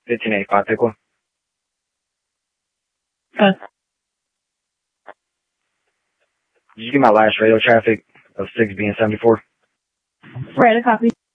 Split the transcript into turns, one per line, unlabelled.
1585, pick one. Did you get my last radio traffic of 6 being 74?
Right, a copy.